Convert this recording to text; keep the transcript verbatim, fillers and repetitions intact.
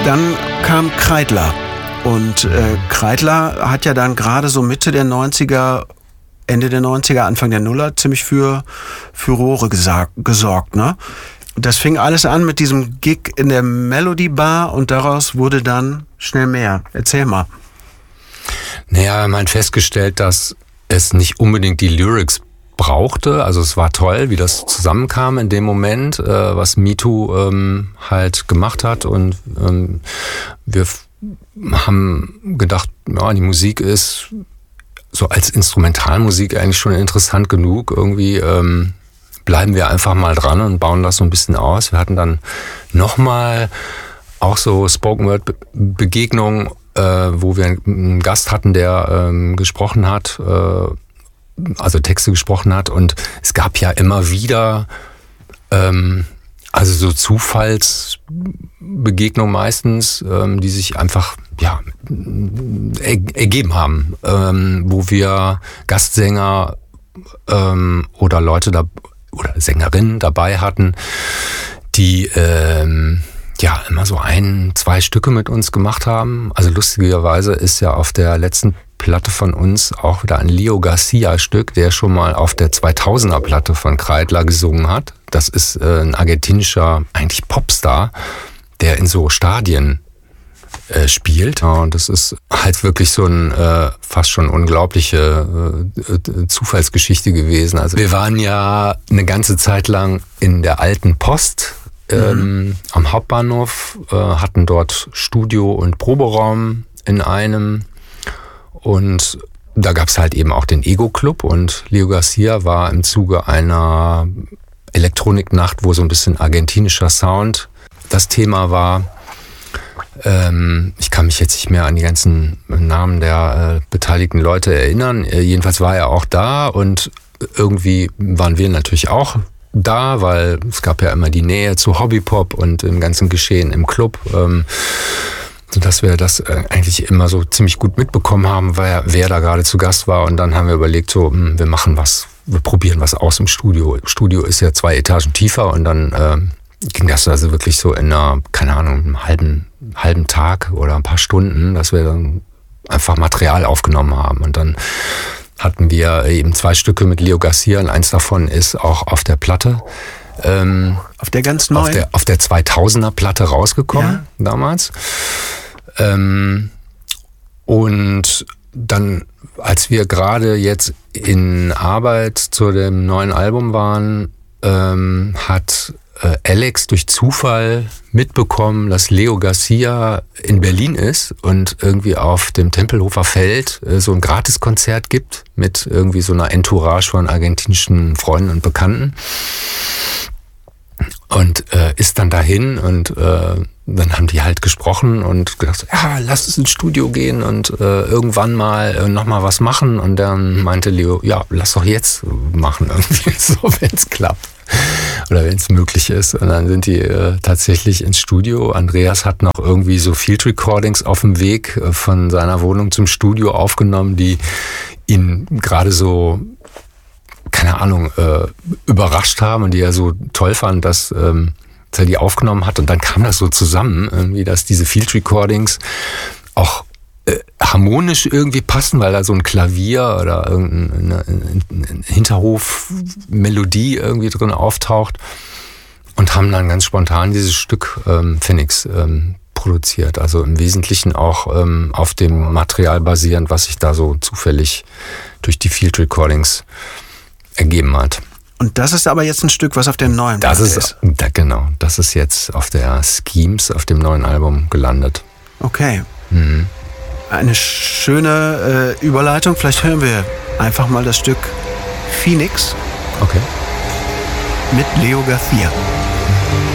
Dann kam Kreidler. Und äh, Kreidler hat ja dann gerade so Mitte der neunziger, Ende der neunziger, Anfang der Nuller ziemlich für Furore gesag, gesorgt, ne? Das fing alles an mit diesem Gig in der Melody Bar und daraus wurde dann schnell mehr. Erzähl mal. Naja, wir haben festgestellt, dass es nicht unbedingt die Lyrics brauchte. Also es war toll, wie das zusammenkam in dem Moment, äh, was MeToo ähm, halt gemacht hat. Und ähm, wir f- haben gedacht, ja, die Musik ist so als Instrumentalmusik eigentlich schon interessant genug. Irgendwie ähm, bleiben wir einfach mal dran und bauen das so ein bisschen aus. Wir hatten dann nochmal auch so Spoken-Word-Begegnungen, äh, wo wir einen Gast hatten, der ähm, gesprochen hat, äh, also Texte gesprochen hat. Und es gab ja immer wieder ähm, also so Zufallsbegegnungen meistens, ähm, die sich einfach ja er- ergeben haben, ähm, wo wir Gastsänger ähm, oder Leute da oder Sängerinnen dabei hatten, die ähm, ja immer so ein, zwei Stücke mit uns gemacht haben. Also lustigerweise ist ja auf der letzten Platte von uns auch wieder ein Leo Garcia-Stück, der schon mal auf der zweitausender Platte von Kreidler gesungen hat. Das ist äh, ein argentinischer, eigentlich Popstar, der in so Stadien äh, spielt. Ja, und das ist halt wirklich so ein äh, fast schon unglaubliche äh, Zufallsgeschichte gewesen. Also wir waren ja eine ganze Zeit lang in der alten Post ähm, mhm. am Hauptbahnhof, äh, hatten dort Studio und Proberaum in einem. Und da gab es halt eben auch den Ego-Club und Leo Garcia war im Zuge einer Elektroniknacht, wo so ein bisschen argentinischer Sound das Thema war. Ähm, ich kann mich jetzt nicht mehr an die ganzen Namen der äh, beteiligten Leute erinnern. Äh, jedenfalls war er auch da und irgendwie waren wir natürlich auch da, weil es gab ja immer die Nähe zu Hobbypop und dem ganzen Geschehen im Club. Ähm, sodass wir das eigentlich immer so ziemlich gut mitbekommen haben, wer, wer da gerade zu Gast war. Und dann haben wir überlegt, so, wir machen was, wir probieren was aus im Studio. Studio ist ja zwei Etagen tiefer und dann äh, ging das also wirklich so in einer, keine Ahnung, einem halben, halben Tag oder ein paar Stunden, dass wir dann einfach Material aufgenommen haben. Und dann hatten wir eben zwei Stücke mit Leo Garcia und eins davon ist auch auf der Platte. Ähm, auf der ganz neuen? Auf der, auf der zweitausender Platte rausgekommen, ja. damals. Ähm, und dann, als wir gerade jetzt in Arbeit zu dem neuen Album waren, ähm, hat äh, Alex durch Zufall mitbekommen, dass Leo Garcia in Berlin ist und irgendwie auf dem Tempelhofer Feld äh, so ein Gratiskonzert gibt mit irgendwie so einer Entourage von argentinischen Freunden und Bekannten. Und äh, ist dann dahin und äh, dann haben die halt gesprochen und gedacht, ja, lass uns ins Studio gehen und äh, irgendwann mal äh, nochmal was machen. Und dann meinte Leo, ja, lass doch jetzt machen irgendwie, so wenn es klappt oder wenn es möglich ist. Und dann sind die äh, tatsächlich ins Studio. Andreas hat noch irgendwie so Field Recordings auf dem Weg äh, von seiner Wohnung zum Studio aufgenommen, die ihn gerade so keine Ahnung, äh, überrascht haben und die er so toll fand, dass, ähm, dass er die aufgenommen hat. Und dann kam das so zusammen, irgendwie, dass diese Field Recordings auch äh, harmonisch irgendwie passen, weil da so ein Klavier oder irgendeine eine Hinterhof-Melodie irgendwie drin auftaucht und haben dann ganz spontan dieses Stück ähm, Phoenix ähm, produziert. Also im Wesentlichen auch ähm, auf dem Material basierend, was sich da so zufällig durch die Field Recordings ergeben hat. Und das ist aber jetzt ein Stück, was auf der neuen das ist. ist. Da, genau, das ist jetzt auf der Schemes, auf dem neuen Album gelandet. Okay. Mhm. Eine schöne äh, Überleitung. Vielleicht hören wir einfach mal das Stück Phoenix. Okay. Mit Leo Garcia.